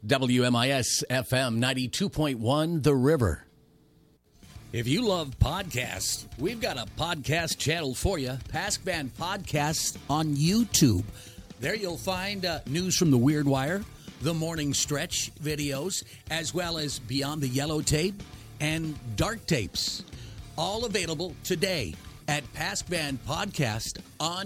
WMIS FM 92.1 The River. If you love podcasts, we've got a podcast channel for you, PaskVan Podcast on YouTube. There you'll find news from the Weird Wire, the Morning Stretch videos, as well as Beyond the Yellow Tape and Dark Tapes. All available today at PaskVan Podcast on